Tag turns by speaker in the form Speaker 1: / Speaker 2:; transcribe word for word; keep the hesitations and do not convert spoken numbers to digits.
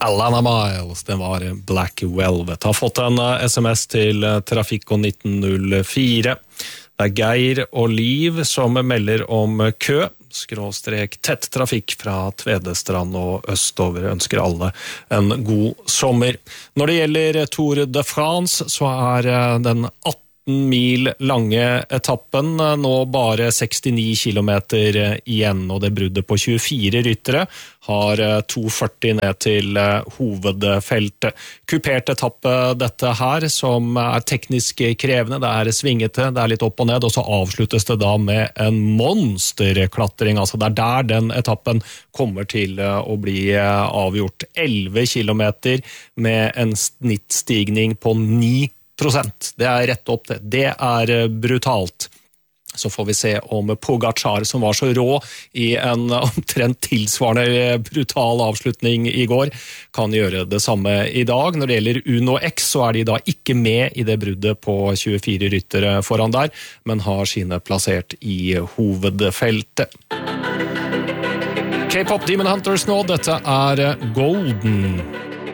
Speaker 1: Alana Miles, den var Black Velvet. Har fått en sms til Trafikko nitten null fire. Det er Geir og Liv som melder om kø, skråstrek tett trafikk fra Tvedestrand og østover. Ønsker alle en god sommer. Når det gjelder Tour de France, så er den atten mil lange etappen, nå bare sekstini kilometer igjen, og det bruddet på tjuefire ryttere har to førti ned til hovedfeltet. Kupert etappe dette her, som er teknisk krevende, det er svingete, det er litt opp og ned, og så avsluttes det da med en monsterklatring, altså det er der den etappen kommer til å bli avgjort. elleve kilometer med en snittstigning på ni prosent. Det er rett opp det. Det er brutalt. Så får vi se om Pogacar, som var så rå i en omtrent tilsvarende brutal avslutning i går, kan gjøre det samme i dag. Når det gjelder Uno X, så er de da ikke med i det bruddet på tjuefire ryttere foran der, men har sine plassert i hovedfeltet. K-pop Demon Hunters nå, dette er Golden.